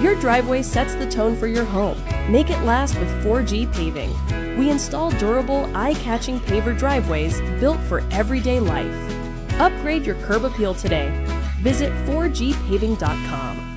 Your driveway sets the tone for your home. Make it last with 4G Paving. We install durable, eye-catching paver driveways built for everyday life. Upgrade your curb appeal today. Visit 4gpaving.com.